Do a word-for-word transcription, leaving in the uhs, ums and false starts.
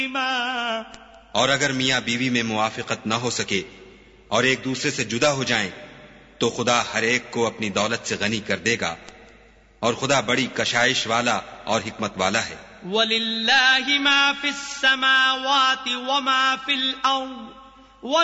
और अगर मियाँ बीवी में मुआफिकत न हो सके और एक दूसरे से जुदा हो जाएं, तो खुदा हर एक को अपनी दौलत से गनी कर देगा और खुदा बड़ी कशाइश वाला और हिकमत वाला है। वलिल्लाहि मा फिस समावाति व मा फिल अर्द